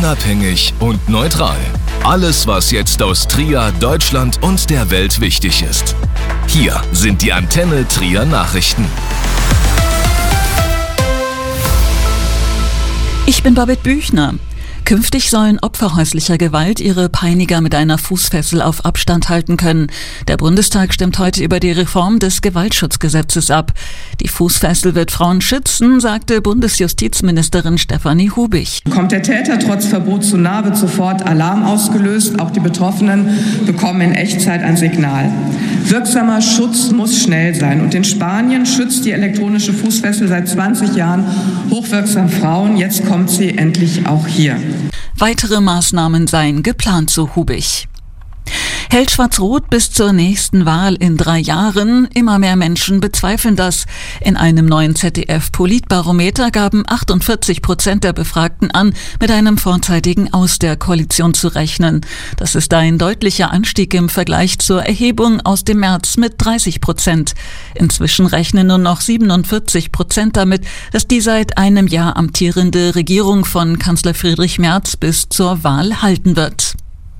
unabhängig und neutral. Alles, was jetzt aus Trier, Deutschland und der Welt wichtig ist. Hier sind die Antenne Trier Nachrichten. Ich bin Babette Büchner. Künftig sollen Opfer häuslicher Gewalt ihre Peiniger mit einer Fußfessel auf Abstand halten können. Der Bundestag stimmt heute über die Reform des Gewaltschutzgesetzes ab. Die Fußfessel wird Frauen schützen, sagte Bundesjustizministerin Stefanie Hubich. Kommt der Täter trotz Verbot zu nahe, wird sofort Alarm ausgelöst. Auch die Betroffenen bekommen in Echtzeit ein Signal. Wirksamer Schutz muss schnell sein. Und in Spanien schützt die elektronische Fußfessel seit 20 Jahren hochwirksam Frauen. Jetzt kommt sie endlich auch hier. Weitere Maßnahmen seien geplant, so Hubich. Hält Schwarz-Rot bis zur nächsten Wahl in 3 Jahren? Immer mehr Menschen bezweifeln das. In einem neuen ZDF-Politbarometer gaben 48% der Befragten an, mit einem vorzeitigen Aus der Koalition zu rechnen. Das ist ein deutlicher Anstieg im Vergleich zur Erhebung aus dem März mit 30%. Inzwischen rechnen nur noch 47% damit, dass die seit einem Jahr amtierende Regierung von Kanzler Friedrich Merz bis zur Wahl halten wird.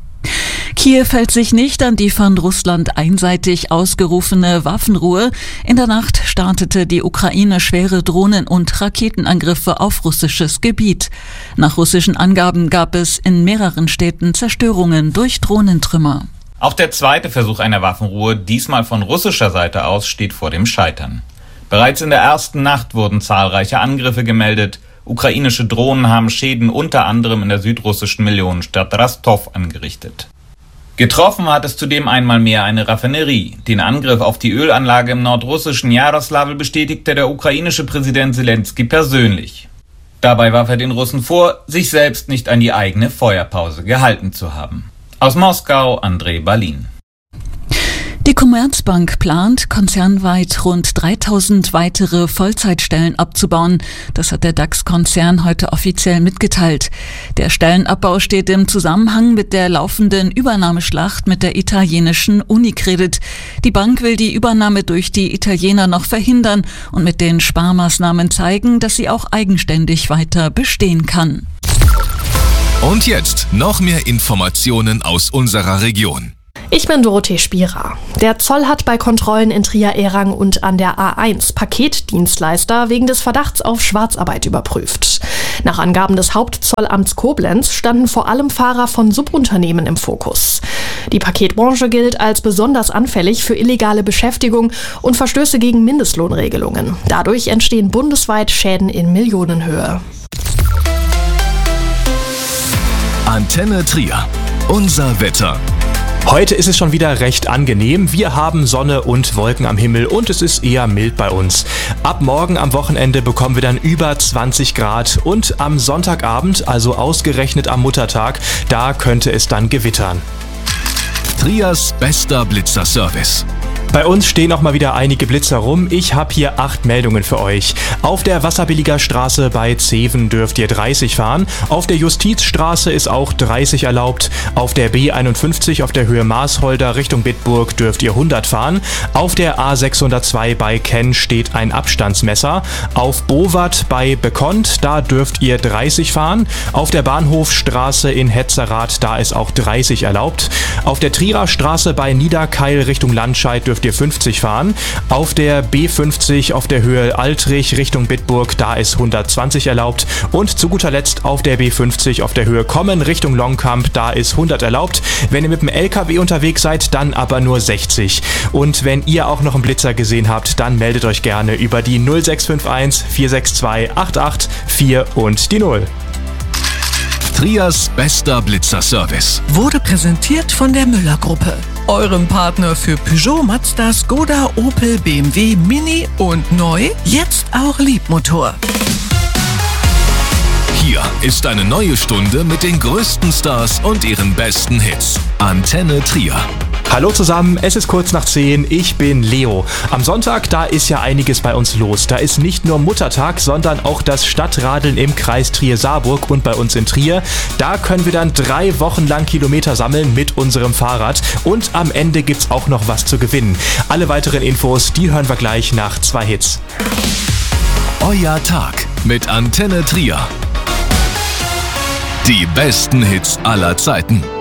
Kiew hält sich nicht an die von Russland einseitig ausgerufene Waffenruhe. In der Nacht startete die Ukraine schwere Drohnen- und Raketenangriffe auf russisches Gebiet. Nach russischen Angaben gab es in mehreren Städten Zerstörungen durch Drohnentrümmer. Auch der zweite Versuch einer Waffenruhe, diesmal von russischer Seite aus, steht vor dem Scheitern. Bereits in der ersten Nacht wurden zahlreiche Angriffe gemeldet. Ukrainische Drohnen haben Schäden unter anderem in der südrussischen Millionenstadt Rostov angerichtet. Getroffen hat es zudem einmal mehr eine Raffinerie. Den Angriff auf die Ölanlage im nordrussischen Jaroslavl bestätigte der ukrainische Präsident Selenskyj persönlich. Dabei warf er den Russen vor, sich selbst nicht an die eigene Feuerpause gehalten zu haben. Aus Moskau, André Balin. Die Commerzbank plant, konzernweit rund 3000 weitere Vollzeitstellen abzubauen. Das hat der DAX-Konzern heute offiziell mitgeteilt. Der Stellenabbau steht im Zusammenhang mit der laufenden Übernahmeschlacht mit der italienischen Unicredit. Die Bank will die Übernahme durch die Italiener noch verhindern und mit den Sparmaßnahmen zeigen, dass sie auch eigenständig weiter bestehen kann. Und jetzt noch mehr Informationen aus unserer Region. Ich bin Dorothee Spierer. Der Zoll hat bei Kontrollen in Trier-Ehrang und an der A1 Paketdienstleister wegen des Verdachts auf Schwarzarbeit überprüft. Nach Angaben des Hauptzollamts Koblenz standen vor allem Fahrer von Subunternehmen im Fokus. Die Paketbranche gilt als besonders anfällig für illegale Beschäftigung und Verstöße gegen Mindestlohnregelungen. Dadurch entstehen bundesweit Schäden in Millionenhöhe. Antenne Trier. Unser Wetter. Heute ist es schon wieder recht angenehm. Wir haben Sonne und Wolken am Himmel und es ist eher mild bei uns. Ab morgen am Wochenende bekommen wir dann über 20 Grad und am Sonntagabend, also ausgerechnet am Muttertag, da könnte es dann gewittern. Triers bester Blitzerservice. Bei uns stehen auch mal wieder einige Blitzer rum. Ich habe hier 8 Meldungen für euch. Auf der Wasserbilliger Straße bei Zeven dürft ihr 30 fahren. Auf der Justizstraße ist auch 30 erlaubt. Auf der B51 auf der Höhe Maasholder Richtung Bitburg dürft ihr 100 fahren. Auf der A602 bei Kenn steht ein Abstandsmesser. Auf Bowat bei Bekont, da dürft ihr 30 fahren. Auf der Bahnhofstraße in Hetzerath, da ist auch 30 erlaubt. Auf der Trierer Straße bei Niederkeil Richtung Landscheid dürft ihr 50 fahren. Auf der B50 auf der Höhe Altrich Richtung Bitburg, da ist 120 erlaubt. Und zu guter Letzt auf der B50 auf der Höhe Kommen Richtung Longkamp, da ist 100 erlaubt. Wenn ihr mit dem LKW unterwegs seid, dann aber nur 60. Und wenn ihr auch noch einen Blitzer gesehen habt, dann meldet euch gerne über die 0651 462 884 und die 0. Triers bester Blitzerservice. Wurde präsentiert von der Müller-Gruppe. Eurem Partner für Peugeot, Mazda, Skoda, Opel, BMW, Mini und neu, jetzt auch Liebmotor. Hier ist eine neue Stunde mit den größten Stars und ihren besten Hits. Antenne Trier. Hallo zusammen, es ist kurz nach 10, ich bin Leo. Am Sonntag, da ist ja einiges bei uns los. Da ist nicht nur Muttertag, sondern auch das Stadtradeln im Kreis Trier-Saarburg und bei uns in Trier. Da können wir dann 3 Wochen lang Kilometer sammeln mit unserem Fahrrad und am Ende gibt's auch noch was zu gewinnen. Alle weiteren Infos, die hören wir gleich nach 2 Hits. Euer Tag mit Antenne Trier. Die besten Hits aller Zeiten.